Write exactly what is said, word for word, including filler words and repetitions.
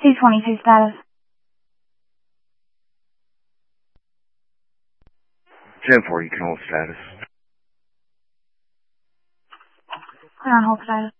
two twenty-two status. ten four, you can hold status. Clear on hold status.